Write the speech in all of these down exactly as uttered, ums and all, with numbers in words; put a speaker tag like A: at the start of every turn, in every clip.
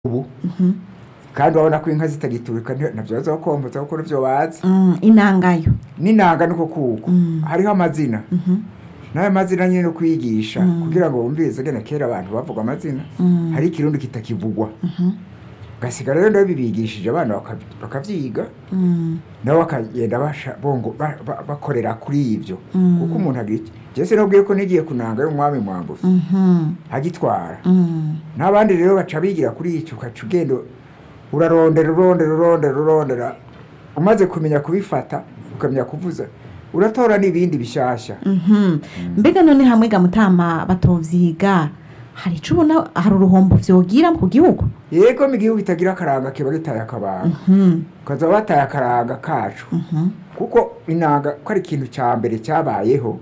A: ubu kandi urabona ko inka zitagiturika ntabyo bazokomboza kuko nivyo bazi
B: inangayo
A: n'inanga nuko kuko hariho amazina nayo mazina nyine no kwigisha kugira ngo bumvirize gene kera abantu bavuga amazina hari ikirundi kitakivugwa gasigara rero ndo bibigishije abana bakavyiga nabo bakagenda basha bongo bakorera kuri ivyo kuko umuntu agiki Jese nobwiye ko nigiye kunanga y'umwami mwambuzi agitwara n'abandi rero baca bigira kuri ico kacugendo urarondera urondera urondera urondera umaze kumenya kubifata ukamenya kuvuza uratora n'ibindi bishasha
B: mbega none hamwe ga Mutama batovyiga hari ico ubona hari uruhombo vyogira mu gihugu
A: yego mu gihugu itagira karanga kiba gitaye akabanga kaza bataye akaranga kacu kuko inanga ko ari ikintu ca mbere cyabayeho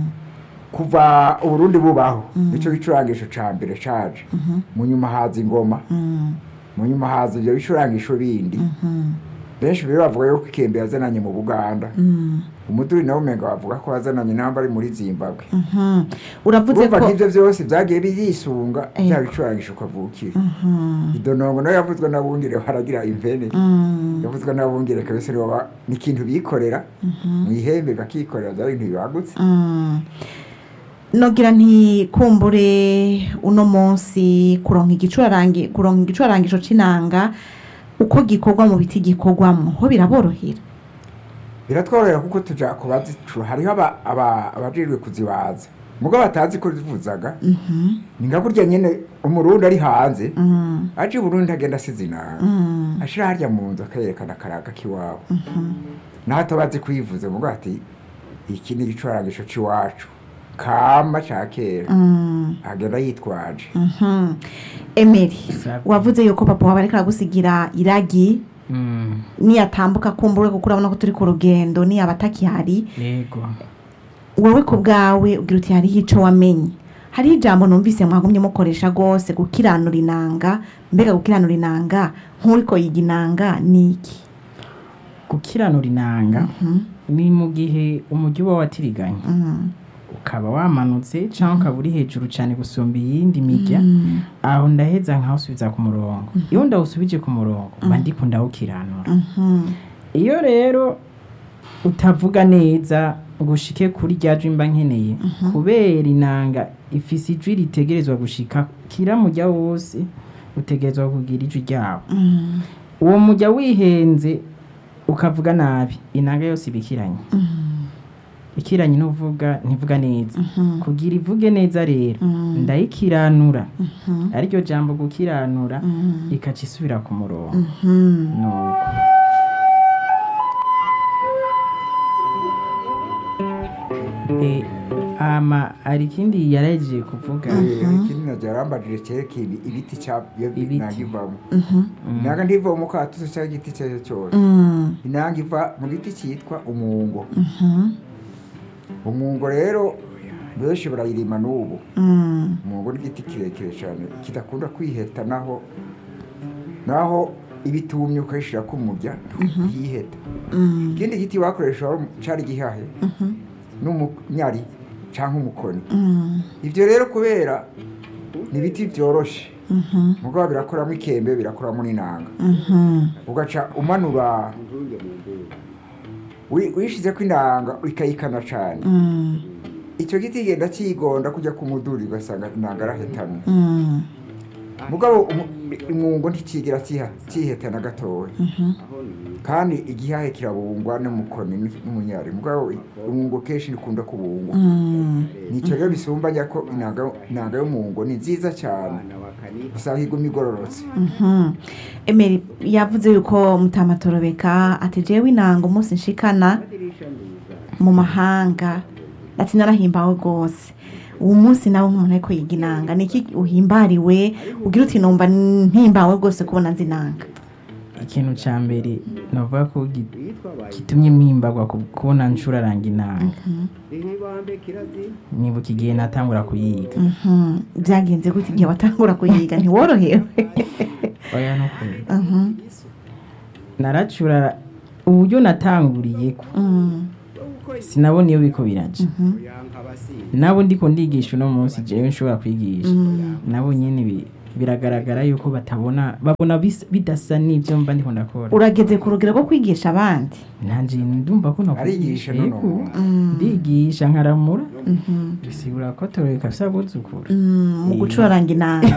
A: kuva uburundi bubaho nico gicurangisho ca mbere caje mu nyuma haza ingoma mu nyuma haza ibyo bicurangisho bindi benshi rero bavuga yuko ikembe yazananye mu Buganda umuduri nawe umenga bavuga ko yazananye namba ari muri Zimbabwe
B: uravuze ko
A: ivyo byose byagiye biyisunga bya bicurangisho kavukira idonongo nayo yavuzwe nabungire haragira imvene yavuzwe nabungire kabese rero ni ikintu bikorera mu ihembe bakikorera bya bintu bibagutse
B: nogira nti kumbure uno munsi kuronka igicurarangi kuronka igicurarangisho cinanga uko gikorwa mu biti gikorwamo ho biraborohera
A: biratworohera kuko tuja kubazi hariho aba abajirwe kuzibaza mugo batazi ko zivuzaga ninga kurya nyene umurundi ari hanze aje Burundi agenda sizina ashira harya mu nzu akayerekana karaga kiwawe nato bazi kwivuze mugo ati iki ni gicurangisho ciwacu kama chakera agenda yitwaje
B: Emery wavuze yuko papa wawe ariko aragusigira iragi ni atambuka kumbure kuko urabona ko turi ku rugendo ni abatakihari
C: yego
B: wowe ko bwawe ugira uti hari ico wamenye hari ijambo numvise mwagumye mukoresha gose gukiranura inanga mbega gukiranura inanga nkuriko yiginanga niki
C: gukiranura inanga ni mu gihe umujyi wa watiriganye ukaba wamanutse cyangwa ukaba uri hejuru cyane gusumba iyindi mirya aho ndaheza nkawusubiza ku murongo iyo ndawusubije ku murongo mba ndiko ndawukiranura iyo rero utavuga neza ngo ushike kuri rya jwi mba nkeneye kubera inanga ifise ijwi ritegerezwa gushika kira mujya wose utegerezwa kugira ijwi ryawo uwo mujya wihenze ukavuga nabi inanga yose ibikiranye ikiranye n'uvuga ntivuga neza kugira ivuge neza rero ndayikiranura ariko jambo gukiranura ikaca isubira ku murongo nuko eh ama ari kindi yaraje kuvuga
A: ikindi najarambajije cyeke ibiti cya nagivamo naga ndiva mu katuzo cya giti cyo cyose inanga iva mu giti cyitwa umungo umungo rero benshi barayirima n'ubu umungo ni igiti kirekire cyane kidakunda kwiheta naho naho ibitumye ukayishira ku murya yiheta ikindi giti bakoresha cyari gihahe n'umunyari cyangwa umukoni ivyo rero kubera ni biti byoroshe mugabo birakoramo ikembe birakoramo n'inanga ugaca umanura wishize ko inanga ikayikana cyane icyo giti genda kigonda kujya ku muduri ugasanga inanga arahetamye mugabo umwungo ntikigira kihetana gatoya kandi igihahe kirabungwa n'umukoni n'umunyari mugabo umwungo kenshi nikunda kubungwa nicyo rero bisumbanya ko inanga y'umwungo ni nziza cyane usanga iguma igororotse
B: Emery yavuze yuko Mutama Torobeka ati jewe inanga umunsi nshikana mu mahanga ati narahimbawe rwose uwo munsi nawe nk'umuntu ariko yiga inanga niki uhimbariwe ugira uti numva mpimbawe rwose kubona nzinanga
C: ikintu cya mbere navuga ko gitumye mpimbarwa kubona ncuraranga inanga nibuka igihe natangura kuyiga
B: byagenze gute igihe watangura kuyiga ntiworohewe
C: oya nukuri naracura uburyo natanguriyeko sinabona iyo biko biraje nabo ndiko ndigisha uno munsi jewe nshobora kwigisha nabo nyene biragaragara yuko batabona babona bis- bidasa n'ibyo mba ndiko ndakora
B: urageze ku rugero rwo kwigisha abandi
C: nanje ndumva ko
A: Arigisha
C: nokwigisha
A: nono.
C: ndigisha nkaramura bisigura ko toreka sabuzukura
B: Mm, mu
C: Eh.
B: gucuraranga inanga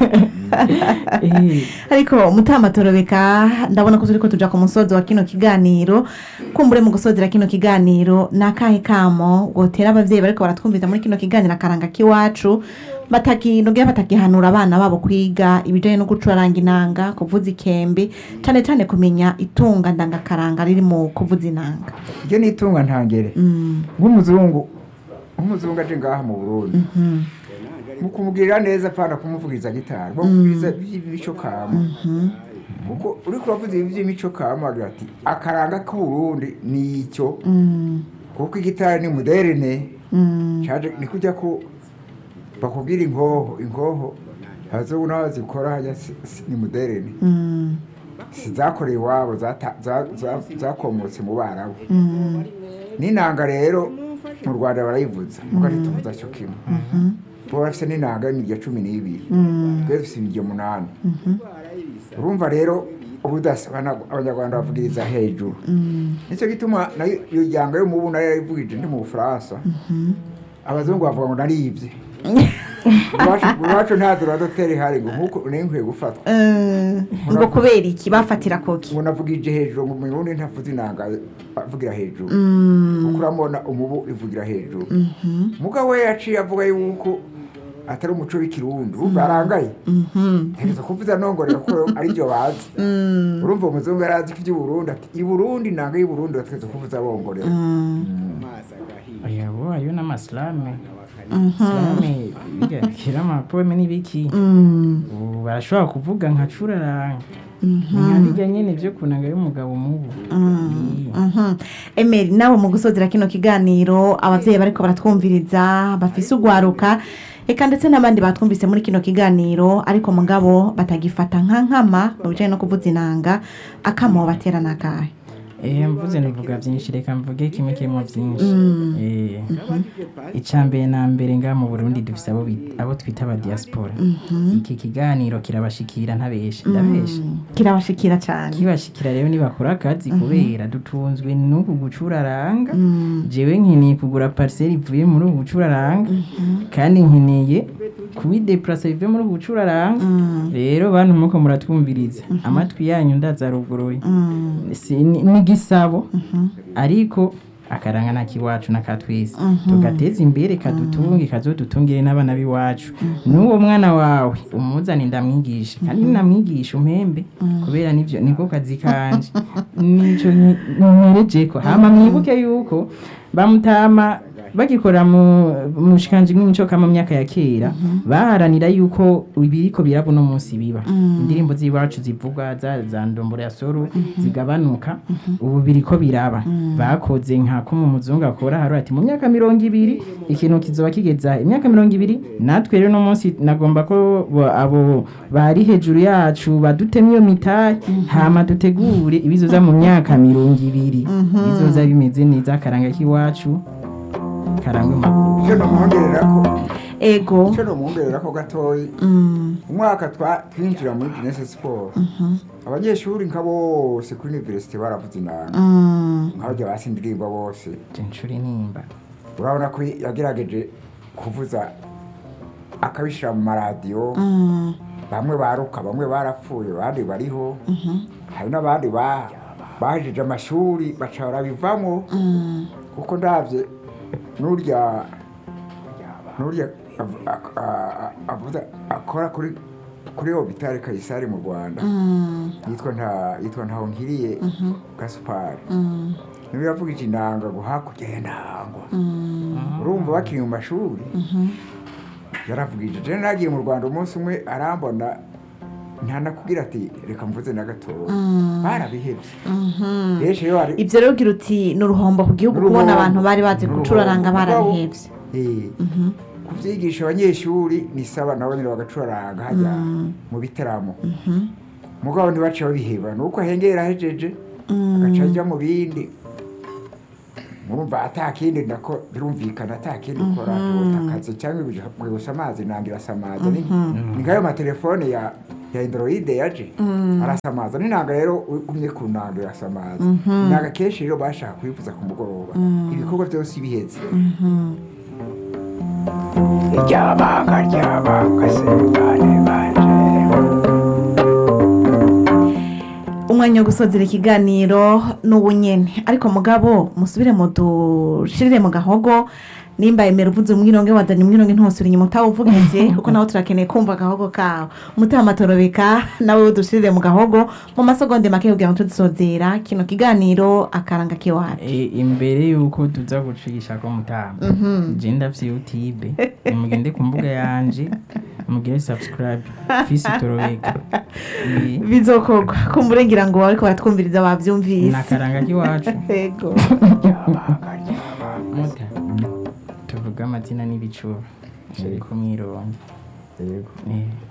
C: Eh,
B: ariko mutama torobeka ndabona ko turiko tuja ku musozi wa kino kiganiro kumbure mu gusozera kino kiganiro nakahe kamo gotera abavyeyi bariko baratwumviza muri kino kiganiro akaranga k'iwacu batakinogera batagihanura abana babo kwiga ibijanye no gucuraranga inanga kuvuza ikembe cane cane kumenya itunga ndangakaranga riri mu kuvuza inanga
A: Iryo ni itunga ntangere
B: Mm,
A: nk'umuzungu nk'umuzungu aje ngaha mu Burundi
B: mhm,
A: mu kumugirira neza apana kumuvugiriza gitari bamuvugiriza iby'imico kama kuko uriko uravuza iby'imico kama agira ati akaranga k'Uburundi ni icyo
B: mm,
A: kuko igitari ni moderne
B: mm,
A: caje ni kujya ko bakubwira inkoho inkoho abazungu n'abo zikora hajya si- si- ni moderne
B: mm,
A: sizakoreye iwabo zata- za- za- zakomotse mu Barabu
B: mm,
A: n'inanga rero mu Rwanda barayivuza muko ntituvuza cyo kimwe bo bafise n'inanga y'imirya cumi n'ibiri
B: mm,
A: twe dufise imirya umunani
B: mhm,
A: urumva rero ubudasa abana- abanyarwanda bavugiriza hejuru
B: mm,
A: nicyo gituma nayo iyo jyanga yo mubu nayo yarayivugije ndi mu Bufaransa
B: mhm.
A: abazungu bavuga ngo naribye Iwacu- iwacu nta duradoteri ihari ngo nk'uko nari nkwiye gufatwa
B: Eh, ngo kubera iki bafatira koki
A: ngo navugije hejuru ngo umurundi ntavuze inanga avugira hejuru
B: Mm,
A: kuko uramubona umubu ivugira hejuru
B: mhm,
A: mugabo we yaciye avuga yuko atari umuco w'ikirundi urumva arangaye
B: mhm,
A: ntegereza kuvuza nongorera ko aribyo bazi
B: mm,
A: urumva umuzungu yari azi ko iby'uburundi ati i Burundi inanga y'i Burundi bategereza kuvuza bongorera
B: mm,
C: ayabo ayo n'amasilame
B: mhm,
C: silame bigira amapoeme n'ibiki
B: mm,
C: ubu barashobora kuvuga nka curaranga
B: mhm,
C: nka bijya nyene vyo kunanga y'umugabo mubu
B: mm, mhm. Emery nawe mu gusozera kino kiganiro abavyeyi bariko baratwumviriza bafise ugwaruka eka ndetse n'abandi batwumvise muri kino kiganiro ariko mugabo batagifata nka nkama mu bijanye no kuvuza inanga akamo batera nakahe
C: Eh, mvuze nivuga byinshi reka mvuge kimwe kirimo byinshi eh icya mbere na mbere nga mu Burundi dufise abo bit- abo twita aba diaspora iki kiganiro kirabashikira ntabeshe ndabeshe
B: kirabashikira cyane
C: kibashikira rero nibakora akazi kubera dutunzwe n'uku gucuraranga jewe nkeneye kugura parcelle ivuye muri ubu gucuraranga kandi nkeneye kubideplace bive muri ubu gucuraranga rero bantu muko muratwumviriza amatwi yanyu ndazaruguruye Si- ni- n'igisabo ariko akaranga na kiwacu nakatwise tugateza imbere kadutunge kazodutungire n'abana biwacu n'uwo mwana wawe umuzane ndamwigisha kandi namwigisha umpembe kubera nivyo niko kazi kanje nico nterejeko hama mwibuke yuko bamutama bagikora mu mushikanje mw'imico kama mu myaka ya kera baharanira yuko ibiriko birabo no munsi biba indirimbo z'iwacu zivugwa za za ndombora ya soro zigabanuka ubu biriko biraba bakoze nka ko mu muzungu akora haro ati mu myaka mirongo ibiri ikintu kizoba kigeza imyaka mirongo ibiri natwe rero no munsi nagomba ko bo- abo bari hejuru yacu badutemye iyo mitahe hama dutegure ibizoza mu myaka mirongo ibiri bizoza bimeze neza akaranga k'iwacu karangwe makuru
A: icyo nomwongerera ko
B: ego
A: icyo nomwongerera ko gatoyi
B: Mm,
A: umwaka twa- twinjira muri Jeunesse Sport abanyeshuri nka bose kuri university baravuze inanga
B: mm,
A: nk'abajya basi indirimbo bose
C: censhuri nimba
A: urabona ko yagerageje kuvuza akabishyira mu maradiyo
B: mm,
A: bamwe baruka bamwe barapfuye abandi bariho hari n'abandi ba- bahejeje amashuri baca barabivamo
B: mm,
A: kuko ndabye n'urya n'urya av- ak- a- a- avuza akora kuri kuri hopitale Kayisari mu Rwanda
B: mm,
A: yitwa nta yitwa ntaho nkiriye Gaspard
B: mm,
A: niwe yavugije inanga ngo hakurya ya ntangwa
B: mm,
A: urumva bakiri mu mashuri yaravugije je nagiye mu Rwanda umunsi umwe arambona ntanakubwira ati reka mvuze na gatoya barabihebye
B: mhm.
A: benshi iyo ari
B: ivyo rero ugira uti ni uruhombo ku gihugu kubona abantu bari bazi gucuraranga barabihevye
A: Eh, kuvyigisha abanyeshuri ni saba nabo nyine bagacuraranga hajya mu bitaramo mugabo ntibace babiheba nuko ahengera ahejeje agaca ajya mu bindi murumva atakindi ndako birumvikana atakindi ukora takaze cyangwa gusa amazi nangira samaza ni ngayo amatelefone ya ya Android yaje arasamaza ninanga rero ugumye ku nanga irasamaza naga kenshi rero bashaka kwifuza ku mugoroba ibikorwa byose biheze iryabanga ryabanga sebane banje.
B: umwanya wo gusozera ikiganiro n'ubunyene ariko mugabo musubire mu dushirire mu gahogo nimba emera uvuze umwironge wadanye umwironge ntosuri inyuma utawuvugije kuko nawe turakeneye kumva gahogo kawe Mutama Torobeka nawe udushirire mu gahogo mu masegonde make kugira ngo tudusozera kino kiganiro akaranga kiwacu.
C: E, imbere yuko tuza gucisha ko Mutama je ndavye YouTube mugende ku mbuga yanje mugire subscribe Fils Torobeka
B: bizokorwa kumburengira ngo ariko baratwumviriza bavyumvise
C: nakaranga kiwacu
B: yego
C: Muta tuvuga amazina n'ibicuba ariko mwironge
A: yego
C: eh